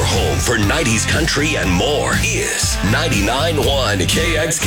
home for 90s country and more is 99.1 KXK.